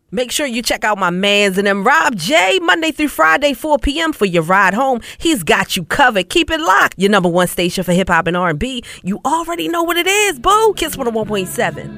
Make sure you check out my mans and them Rob J Monday through Friday 4 p.m. for your ride home. He's got you covered. Keep it locked. Your number one station for hip hop and R&B. You already know what it is, boo. Kiss 101.7.